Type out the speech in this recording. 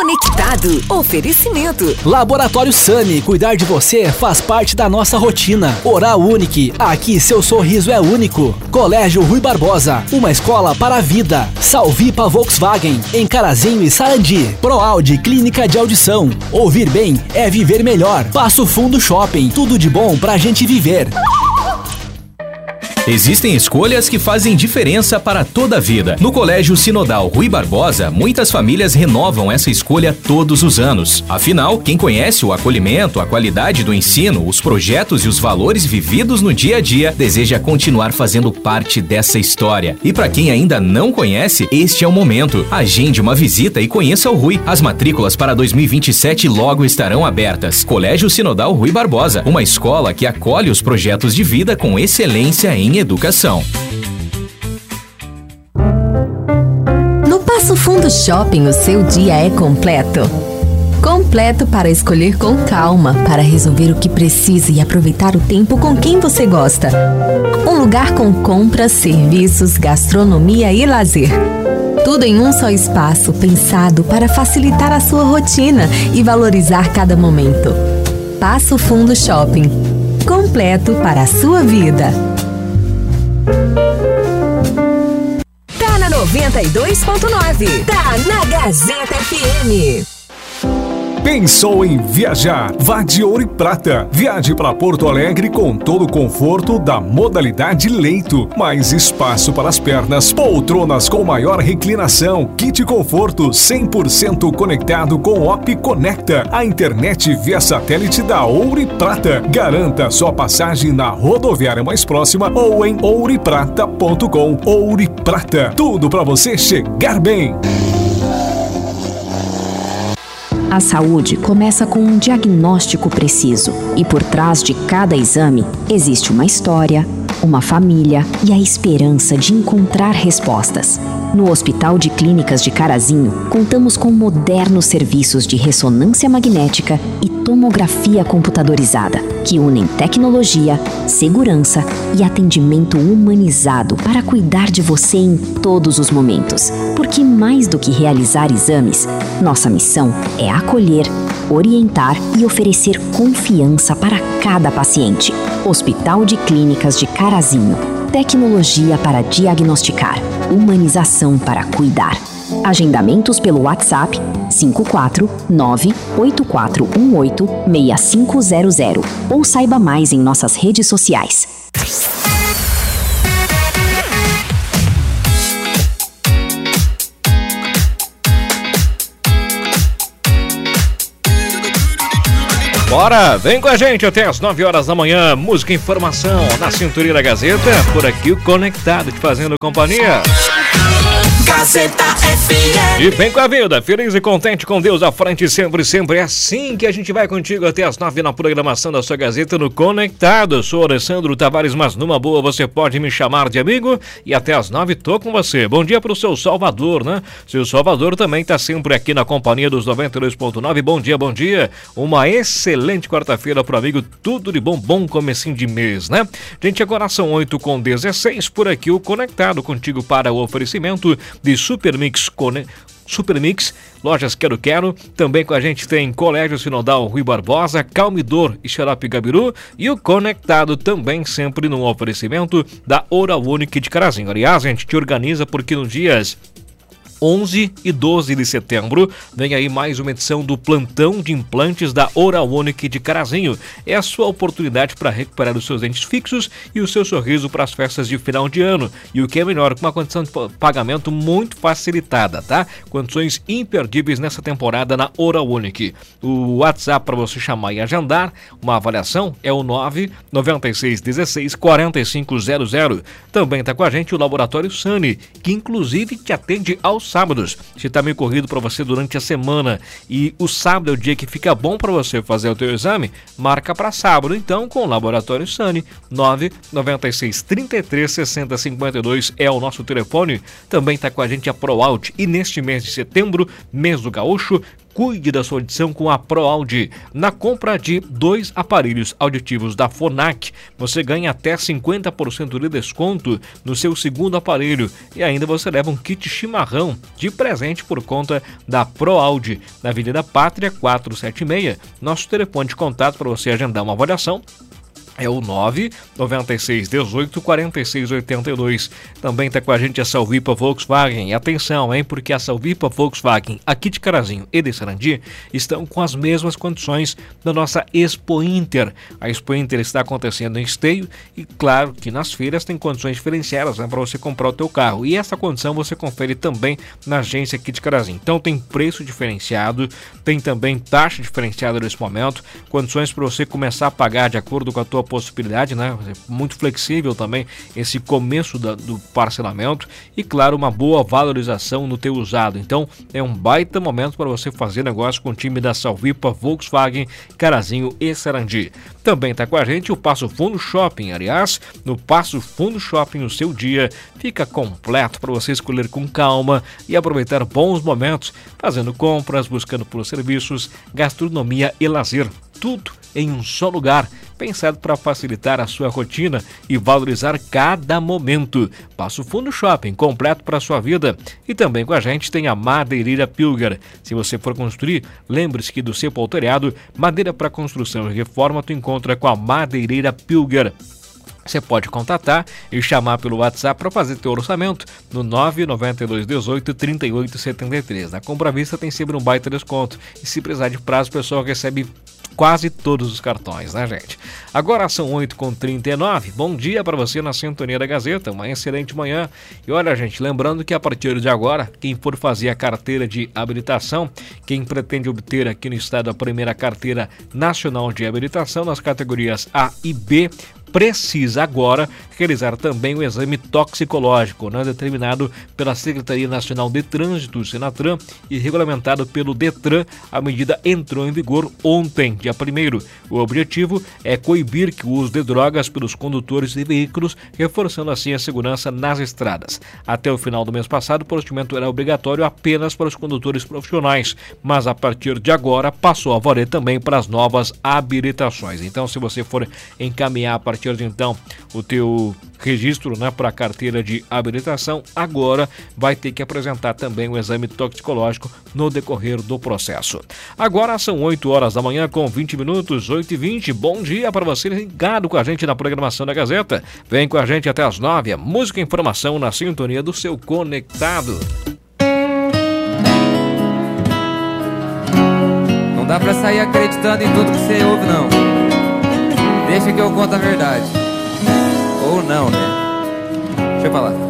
Conectado. Oferecimento. Laboratório Sani. Cuidar de você faz parte da nossa rotina. Oral Unique. Aqui seu sorriso é único. Colégio Rui Barbosa. Uma escola para a vida. Salvipa Volkswagen. Em Carazinho e Sarandi. ProAudio Clínica de Audição. Ouvir bem é viver melhor. Passo Fundo Shopping. Tudo de bom pra gente viver. Existem escolhas que fazem diferença para toda a vida. No Colégio Sinodal Rui Barbosa, muitas famílias renovam essa escolha todos os anos. Afinal, quem conhece o acolhimento, a qualidade do ensino, os projetos e os valores vividos no dia a dia, deseja continuar fazendo parte dessa história. E para quem ainda não conhece, este é o momento. Agende uma visita e conheça o Rui. As matrículas para 2027 logo estarão abertas. Colégio Sinodal Rui Barbosa, uma escola que acolhe os projetos de vida com excelência em educação. No Passo Fundo Shopping, o seu dia é completo. Completo para escolher com calma, para resolver o que precisa e aproveitar o tempo com quem você gosta. Um lugar com compras, serviços, gastronomia e lazer. Tudo em um só espaço, pensado para facilitar a sua rotina e valorizar cada momento. Passo Fundo Shopping. Completo para a sua vida. Tá na 92.9. Tá na Gazeta FM. Pensou em viajar? Vá de Ouro e Prata. Viaje para Porto Alegre com todo o conforto da modalidade leito. Mais espaço para as pernas, poltronas com maior reclinação, kit conforto 100% conectado com OP Conecta, a internet via satélite da Ouro e Prata. Garanta sua passagem na rodoviária mais próxima ou em ouriprata.com. Ouro e Prata, tudo para você chegar bem. A saúde começa com um diagnóstico preciso e por trás de cada exame existe uma história, uma família e a esperança de encontrar respostas. No Hospital de Clínicas de Carazinho, contamos com modernos serviços de ressonância magnética e tomografia computadorizada, que unem tecnologia, segurança e atendimento humanizado para cuidar de você em todos os momentos. Porque mais do que realizar exames, nossa missão é acolher, orientar e oferecer confiança para cada paciente. Hospital de Clínicas de Carazinho. Tecnologia para diagnosticar, humanização para cuidar. Agendamentos pelo WhatsApp 54984186500 ou saiba mais em nossas redes sociais. Bora, vem com a gente até as 9 horas da manhã. Música e informação na cinturinha da Gazeta. Por aqui o Conectado te fazendo companhia. Gazeta FM. E vem com a vida, feliz e contente com Deus à frente sempre, sempre. É assim que a gente vai contigo até as 9 na programação da sua Gazeta no Conectado. Eu sou Alessandro Tavares, mas numa boa você pode me chamar de amigo. E até as 9 tô com você. Bom dia pro seu Salvador, né? Seu Salvador também tá sempre aqui na companhia dos 92.9. Bom dia, bom dia. Uma excelente quarta-feira pro amigo. Tudo de bom, bom comecinho de mês, né? Gente, agora são 8h16. Por aqui o Conectado contigo para o oferecimento de Supermix, Lojas Quero Quero. Também com a gente tem Colégio Sinodal Rui Barbosa, Calmidor e Xarope Gabiru. E o Conectado também sempre no oferecimento da Oral Unique de Carazinho. Aliás, a gente te organiza porque nos dias 11 e 12 de setembro, vem aí mais uma edição do Plantão de Implantes da Oral Unique de Carazinho. É a sua oportunidade para recuperar os seus dentes fixos e o seu sorriso para as festas de final de ano. E o que é melhor, com uma condição de pagamento muito facilitada, tá? Condições imperdíveis nessa temporada na Oral Unique. O WhatsApp para você chamar e agendar uma avaliação é o 996164500. Também está com a gente o Laboratório Sani, que inclusive te atende aos sábados. Se está meio corrido para você durante a semana e o sábado é o dia que fica bom para você fazer o teu exame, marca para sábado. Então, com o Laboratório Sani, 996 33 60 52 é o nosso telefone. Também está com a gente a ProAudio e neste mês de setembro, mês do gaúcho, Cuide da sua audição com a ProAudio. Na compra de 2 aparelhos auditivos da Phonak, você ganha até 50% de desconto no seu segundo aparelho e ainda você leva um kit chimarrão de presente por conta da ProAudio, na Avenida Pátria 476. Nosso telefone de contato para você agendar uma avaliação é o 996184682. Também está com a gente a Salvipa Volkswagen. E atenção, hein? Porque a Salvipa Volkswagen, aqui de Carazinho e de Sarandi, estão com as mesmas condições da nossa Expo Inter. A Expo Inter está acontecendo em Esteio e, claro, que nas feiras tem condições diferenciadas, né, para você comprar o teu carro. E essa condição você confere também na agência aqui de Carazinho. Então tem preço diferenciado, tem também taxa diferenciada nesse momento, condições para você começar a pagar de acordo com a tua possibilidade, né? Muito flexível também esse começo do parcelamento e, claro, uma boa valorização no teu usado. Então, é um baita momento para você fazer negócio com o time da Salvipa Volkswagen, Carazinho e Sarandi. Também está com a gente o Passo Fundo Shopping. Aliás, no Passo Fundo Shopping o seu dia fica completo para você escolher com calma e aproveitar bons momentos, fazendo compras, buscando por serviços, gastronomia e lazer. Tudo em um só lugar, pensado para facilitar a sua rotina e valorizar cada momento. Passo Fundo Shopping, completo para a sua vida. E também com a gente tem a Madeireira Pilger. Se você for construir, lembre-se que do seu telhado, madeira para construção e reforma tu encontra com a Madeireira Pilger. Você pode contatar e chamar pelo WhatsApp para fazer teu orçamento no 992183873. Na compra à vista tem sempre um baita desconto e se precisar de prazo o pessoal recebe quase todos os cartões, né, gente? Agora são 8h39. Bom dia para você na sintonia da Gazeta, uma excelente manhã. E olha, gente, lembrando que a partir de agora, quem for fazer a carteira de habilitação, quem pretende obter aqui no estado a primeira carteira nacional de habilitação nas categorias A e B, precisa agora realizar também o exame toxicológico, né, determinado pela Secretaria Nacional de Trânsito, Senatran, e regulamentado pelo Detran. A medida entrou em vigor ontem, dia 1º. O objetivo é coibir que o uso de drogas pelos condutores de veículos, reforçando assim a segurança nas estradas. Até o final do mês passado, o procedimento era obrigatório apenas para os condutores profissionais, mas a partir de agora passou a valer também para as novas habilitações. Então, se você for encaminhar a partir de então o teu registro, né, para a carteira de habilitação, agora vai ter que apresentar também o exame toxicológico no decorrer do processo. Agora são 8 horas da manhã com 20 minutos, 8h20. Bom dia para você ligado com a gente na programação da Gazeta. Vem com a gente até as 9, música e informação na sintonia do seu Conectado. Não dá pra sair acreditando em tudo que você ouve, não. Deixa que eu conto a verdade. Ou não, né? Deixa eu falar.